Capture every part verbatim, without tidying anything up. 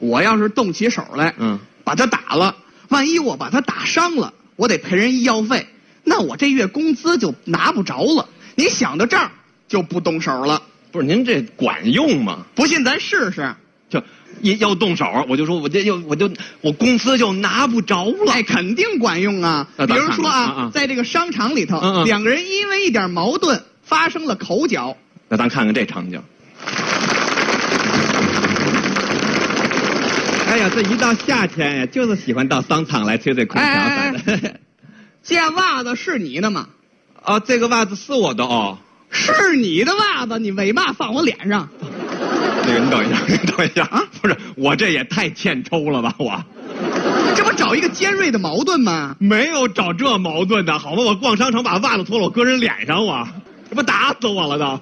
我要是动起手来， 嗯， 把他打了，万一我把他打伤了，我得赔人医药费，那我这月工资就拿不着了。你想到这儿就不动手了。 不是您这管用吗？ 不信咱试试。 就一要动手，我就说我这又我就我工资就拿不着了。 哎，肯定管用啊！比如说啊， 啊啊在这个商场里头， 嗯嗯两个人因为一点矛盾发生了口角。 那咱看看这场景。哎呀，这一到夏天呀，就是喜欢到商场来吹吹空调啥的。 哎哎哎这袜子是你的吗？ 哦，这个袜子是我的哦。 是你的袜子，你为嘛放我脸上？ 那个，你等一下，你等一下啊！不是，我这也太欠抽了吧！我这不找一个尖锐的矛盾吗？ 没有找这矛盾的，好吗？我逛商场把袜子脱了，我搁人脸上，我这不打死我了都！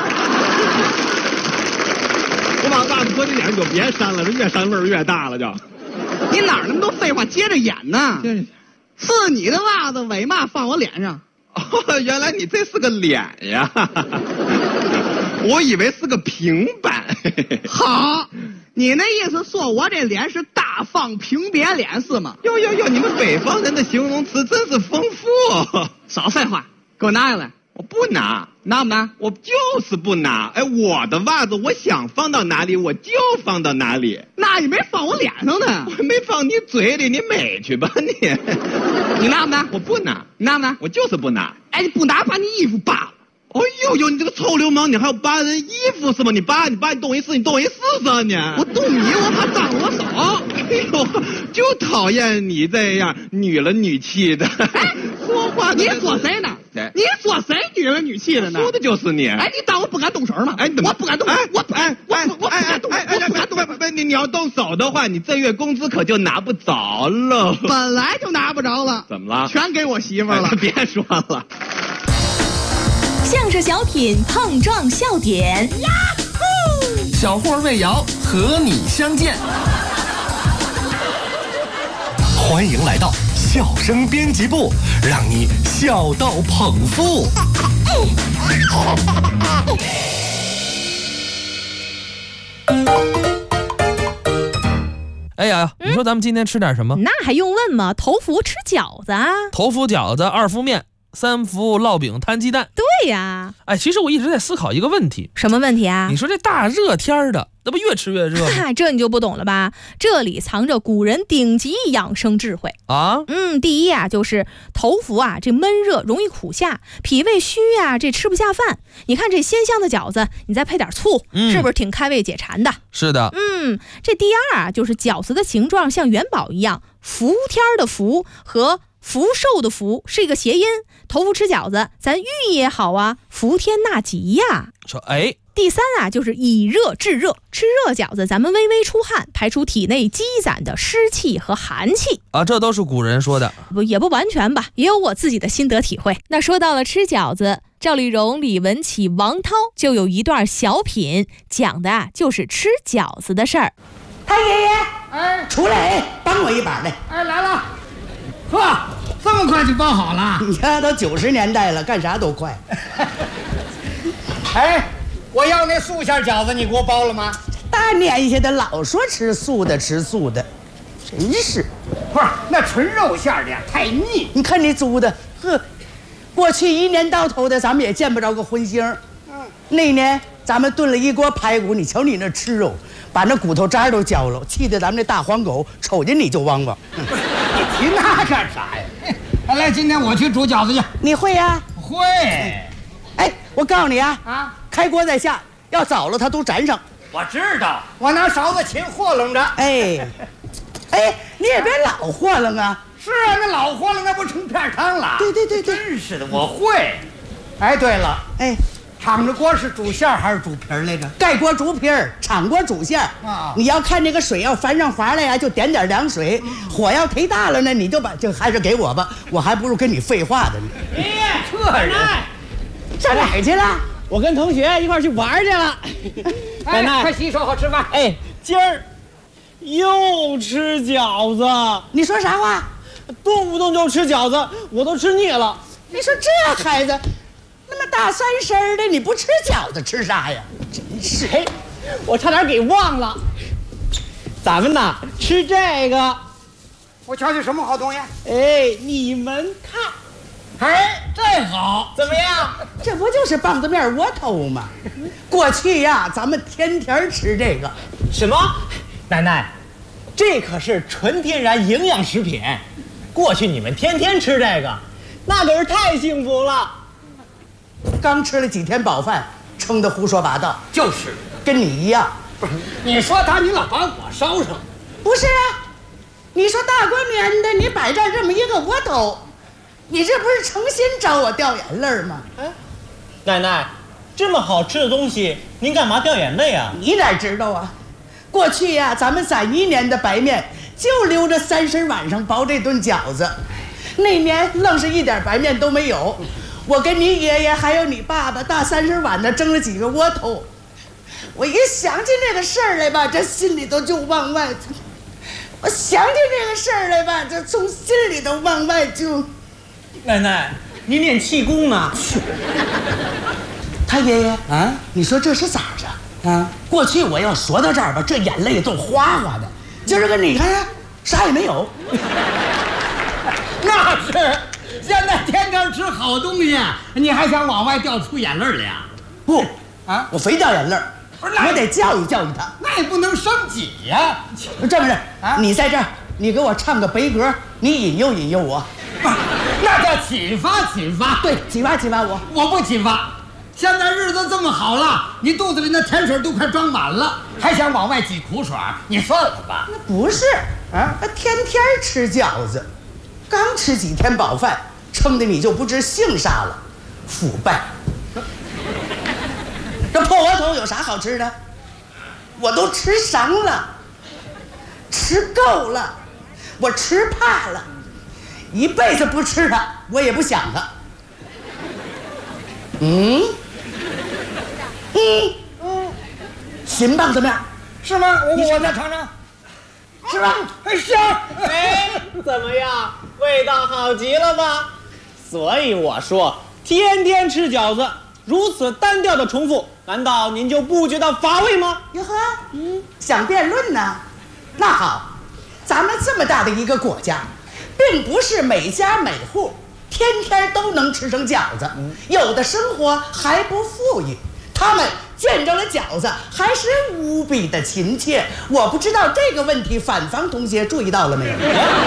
我把袜子搁你脸上就别扇了，这越扇味儿越大了就。 你哪儿那么多废话接着演呢？是你的袜子，为嘛放我脸上？ 哦，原来你这是个脸呀！我以为是个平板。 好，你那意思说我这脸是大方平扁脸是吗？ 哟哟哟，你们北方人的形容词真是丰富。 少废话，给我拿下来。 我不拿， 拿不拿？ 我就是不拿。哎，我的袜子，我想放到哪里我就放到哪里。 那你没放我脸上呢？ 我没放你嘴里，你美去吧你。 你拿不拿？ 我不拿。 你拿不拿？ 我就是不拿。 哎，你不拿把你衣服扒了。 哦呦呦，你这个臭流氓，你还要扒人衣服是吗？你扒你扒你动一试，你动一试试你。 我动你，我怕脏了我手。 哎呦，就讨厌你这样女了女气的。 哎，说话你说谁呢？你说谁女了女气的呢？ 说的就是你。 哎，你当我不敢动手吗？ 哎， 我不敢动手，我不哎我我不敢动，我不敢动。 不不，你你要动手的话，你这月工资可就拿不着了。 本来就拿不着了。 怎么了？ 全给我媳妇儿了。 别说了。 相声小品碰撞笑点，呀呼！小霍魏瑶和你相见。欢迎来到笑声编辑部，让你笑到捧腹。 哎呀，你说咱们今天吃点什么？ 那还用问吗？头伏吃饺子啊， 头伏饺子，二伏面，三伏烙饼摊鸡蛋。 对呀， 哎，其实我一直在思考一个问题。 什么问题啊？ 你说这大热天的，那不越吃越热吗？ 这你就不懂了吧？这里藏着古人顶级养生智慧啊！ 嗯，第一啊，就是头伏啊，这闷热容易苦下，脾胃虚啊，这吃不下饭。你看这鲜香的饺子，你再配点醋，嗯、是不是挺开胃解馋的？ 是的。 嗯，这第二啊，就是饺子的形状像元宝一样，伏天的伏和福寿的福是一个谐音，头伏吃饺子，咱寓意也好啊，福天纳吉呀。 说哎。 第三啊，就是以热制热，吃热饺子，咱们微微出汗，排出体内积攒的湿气和寒气啊，这都是古人说的， 不也不完全吧，也有我自己的心得体会。那说到了吃饺子，赵丽蓉、李文启、王涛就有一段小品，讲的啊就是吃饺子的事儿。 太爷爷，哎，出来帮我一把来。 哎，来了，呵，这么快就包好了？ 你看都九十年代了，干啥都快。 哎。我要那素馅饺子，你给我包了吗？ 大年下的老说吃素的吃素的，真是。 不是，那纯肉馅的呀，太腻。 你看你煮的，呵，过去一年到头的，咱们也见不着个荤腥。嗯，那年咱们炖了一锅排骨，你瞧你那吃肉，把那骨头渣都焦了，气得咱们那大黄狗瞅见你就汪汪。 嗯、你提那干啥呀？哎，来，今天我去煮饺子去。 你会呀、啊？ 会。 哎，我告诉你啊， 啊。 开锅在下，要早了它都粘上。 我知道，我拿勺子勤和楞着。 哎，哎，你也别老和楞啊。 是啊，那老和楞那不成片汤了？ 对对对对， 真是的，我会。哎，对了， 哎， 敞着锅是煮馅还是煮皮儿来着？ 盖锅煮皮儿，敞锅煮馅啊。你要看这个水要翻上滑来呀，就点点凉水；嗯、火要忒大了呢，你就把就还是给我吧，我还不如跟你废话的呢。 哎，这人上哪儿去了？ 我跟同学一块去玩去了。 奶奶，快洗手好吃饭。 哎，今儿又吃饺子。 你说啥话？ 动不动就吃饺子，我都吃腻了。 你说这孩子，那么大三声的，你不吃饺子吃啥呀？真是， 哎，我差点给忘了。 咱们呐吃这个。 我瞧瞧什么好东西？ 哎，你们看， 哎，这好， 怎么样？ 这不就是棒子面窝头吗？过去呀，咱们天天吃这个。 什么？奶奶，这可是纯天然营养食品。过去你们天天吃这个，那可是太幸福了。 刚吃了几天饱饭，撑得胡说八道。 就是， 跟你一样。 不是，你说他，你老把我捎上。 不是啊，你说大过年的，你摆这儿这么一个窝头，你这不是诚心找我掉眼泪吗？ 哎，奶奶，这么好吃的东西，您干嘛掉眼泪啊？ 你哪知道啊？过去呀、啊，咱们攒一年的白面，就留着三十晚上包这顿饺子。那年愣是一点白面都没有，我跟你爷爷还有你爸爸大三十晚的蒸了几个窝头。我一想起这个事儿来吧，这心里头就往外。我想起这个事儿来吧，这从心里头往外就。 奶奶，您练气功呢？ 他爷爷啊，你说这是咋着啊？过去我要说到这儿吧，这眼泪都哗哗的。今儿个你看呀，啥也没有。 那是，现在天天吃好东西，你还想往外掉出眼泪来呀？ 不啊， 我非掉眼泪，我得教育教育他。 那也不能生挤呀。 这么着啊， 你在这儿，你给我唱个悲歌，你引诱引诱我。 那叫启发启发。 对，启发启发我。 我不启发。现在日子这么好了，你肚子里那甜水都快装满了，还想往外挤苦水，你算了吧。 那不是啊，那天天吃饺子，刚吃几天饱饭，撑的你就不知性煞了，腐败。这破窝头有啥好吃的？我都吃伤了，吃够了，我吃怕了，一辈子不吃它，我也不想它。嗯，嗯嗯，新棒子面是吗？我我再尝尝， 是吧？ 哎香， 哎，怎么样？味道好极了吧？所以我说，天天吃饺子，如此单调的重复，难道您就不觉得乏味吗？ 哟呵，嗯，想辩论呢？那好，咱们这么大的一个国家，并不是每家每户天天都能吃成饺子，有的生活还不富裕，他们见着了饺子还是无比的亲切。我不知道这个问题，反方同学注意到了没有？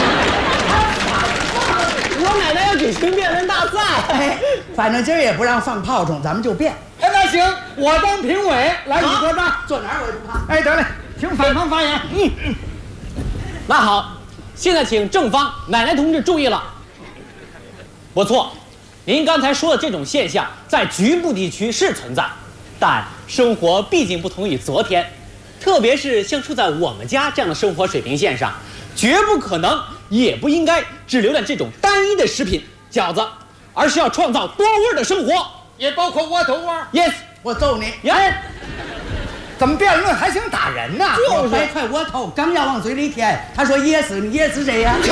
我奶奶要举行辩论大赛， 哎，反正今儿也不让放炮仗，咱们就辩。 哎，那行，我当评委，来你坐这儿， 坐哪儿我也不怕。 哎，得嘞，请反方发言。嗯嗯。 那好，现在请正方奶奶同志注意了。不错，您刚才说的这种现象在局部地区是存在，但生活毕竟不同于昨天，特别是像处在我们家这样的生活水平线上，绝不可能也不应该只留恋这种单一的食品饺子，而是要创造多味的生活， 也包括窝头窝。 Yes， 我揍你！ 哎，怎么辩论还想打人呢？ 我掰块窝头刚要往嘴里填，他说噎死你，噎死谁呀？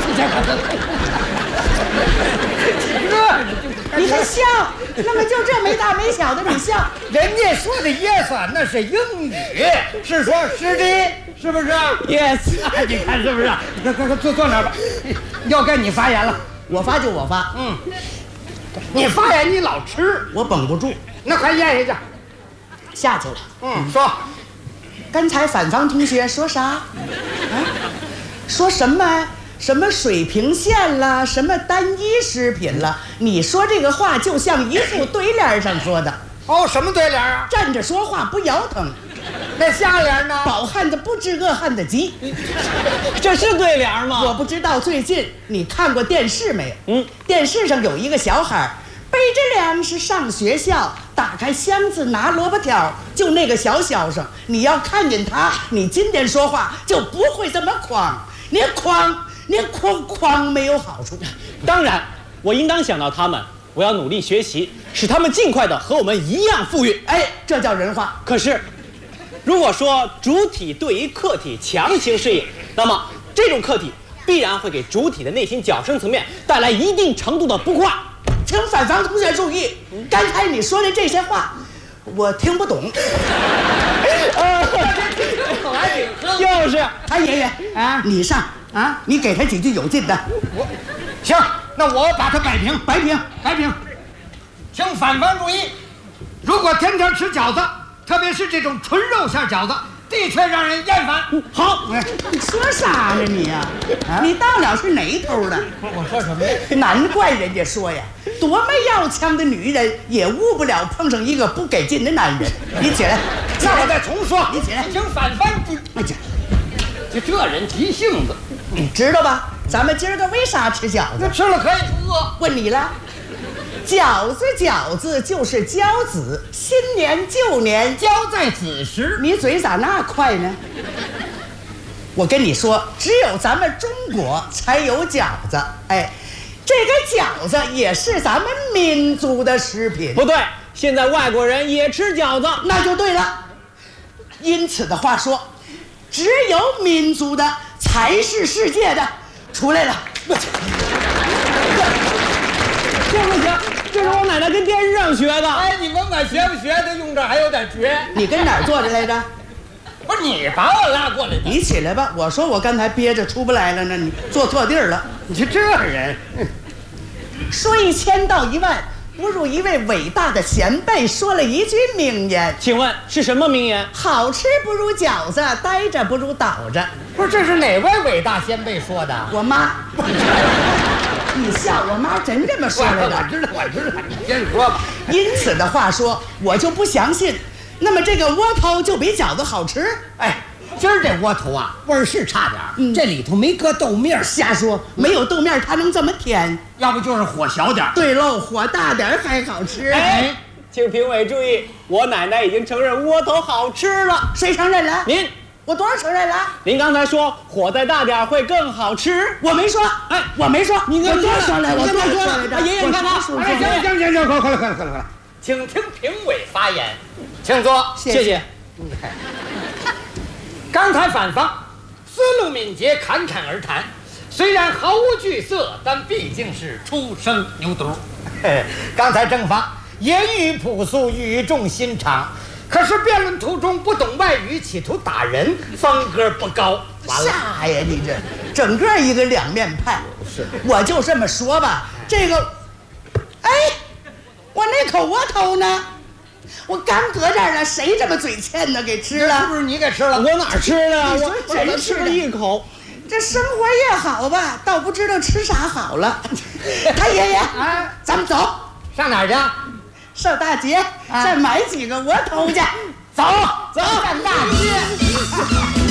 你还笑？那么就这没大没小的你笑？ 人家说的 yes 那是英语，是说是的，是不是 Yes， 你看是不是？快快快坐坐那儿吧，要该你发言了。 我发就我发， 嗯，你发言你老吃， 我绷不住。 那快咽下去。 下去了。 嗯，说， 刚才反方同学说啥？啊？说什么？什么水平线啦，什么单一食品啦？你说这个话就像一副对联上说的。 哦，什么对联啊？ 站着说话不腰疼。 那下联呢？ 饱汉子不知饿汉子饥。 这是对联吗？ 我不知道最近你看过电视没有？ 嗯， 电视上有一个小孩背着粮食上学校，打开箱子拿萝卜条，就那个小小声，你要看见他，你今天说话就不会这么哐。你哐，你哐哐没有好处。 当然，我应当想到他们，我要努力学习，使他们尽快的和我们一样富裕。 哎，这叫人话。 可是，如果说主体对于客体强行适应，那么这种客体必然会给主体的内心角生层面带来一定程度的不快。 请反方同学注意，刚才你说的这些话，我听不懂。 呃口还挺横。 就是他爷爷啊你上啊， 你给他几句有劲的。 我行，那我把它摆平， 白平， 摆平。请反方注意，如果天天吃饺子，特别是这种纯肉馅饺子，的确让人厌烦。 好，你说啥呢你呀、啊？你到了是哪头的？ 我说什么呀？ 难怪人家说呀，多么要强的女人也误不了碰上一个不给劲的男人。你起来， 那我再重说， 你起来请反方注意。 哎呀， 就这人急性子， 你知道吧？咱们今儿个为啥吃饺子？ 那吃了可以不饿。 问你了，饺子饺子就是交子，新年旧年交在子时， 你嘴咋那快呢？我跟你说，只有咱们中国才有饺子。哎，这个饺子也是咱们民族的食品。 不对，现在外国人也吃饺子。 那就对了。因此的话说，只有民族的才是世界的。出来了， 这不行，这是我奶奶跟电视上学的。 哎，你甭管学不学，这用这还有点绝。 你跟哪儿坐着来着？ 不是你把我拉过来的， 你起来吧。我说我刚才憋着出不来了呢，你坐错地儿了。 你是这人。 说一千道一万，不如一位伟大的前辈说了一句名言。 请问是什么名言？ 好吃不如饺子，待着不如倒着。 不是，这是哪位伟大先辈说的？ 我妈。你笑，我妈真这么说来的。 我知道，我知道，你先说吧。 因此的话说，我就不相信，那么这个窝头就比饺子好吃？ 哎，今儿这窝头啊，味儿是差点儿， 嗯这里头没搁豆面儿， 瞎说，没有豆面它能这么甜？ 要不就是火小点儿。 对喽，火大点儿还好吃。 哎，请评委注意，我奶奶已经承认窝头好吃了。 谁承认了？ 您， 我多少承认了？ 您刚才说火再大点会更好吃。 我没说， 哎， 我没说， 你我多说了，我多说了。 了。 哎爷爷，你看看， 哎，行行行行，快快快快快快，请听评委发言，请坐。 谢谢。 刚才反方思路敏捷，侃侃而谈，虽然毫无惧色，但毕竟是初生牛犊。刚才正方言语朴素，语重心长，可是辩论途中不懂外语，企图打人，风格不高。完了， 啥呀？你这整个一个两面派。 是， 我就这么说吧，这个，哎，我那口窝头呢？我刚搁这儿呢，谁这么嘴欠呢？给吃了？ 是不是你给吃了？ 我哪吃的？ 你说我我吃了一口。 这生活也好吧，倒不知道吃啥好了。他爷爷， 啊， 咱们走， 上哪儿去？ 上大街，再买几个窝头去。 走走，上大街。